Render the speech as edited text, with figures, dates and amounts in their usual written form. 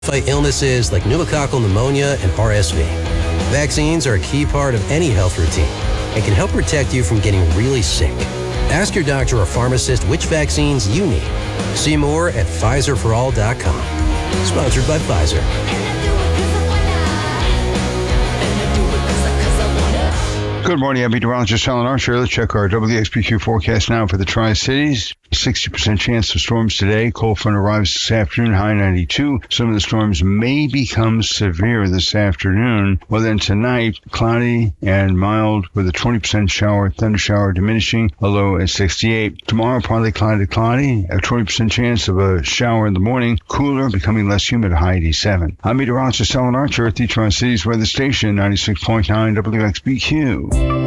Fight illnesses like pneumococcal pneumonia and RSV. Vaccines are a key part of any health routine and can help protect you from getting really sick. Ask your doctor or pharmacist which vaccines you need. See more at PfizerForAll.com. Sponsored by Pfizer. Good morning, I'm meteorologist Alan Archer. Let's check our WXPQ forecast now for the Tri-Cities. 60% chance of storms today. Cold front arrives this afternoon, high 92. Some of the storms may become severe this afternoon. Well, then tonight, cloudy and mild with a 20% thunder shower diminishing, a low at 68. Tomorrow, partly cloudy, a 20% chance of a shower in the morning. Cooler, becoming less humid, high 87. I'm meteorologist Alan Archer at the Tri-Cities Weather Station, 96.9 WXBQ.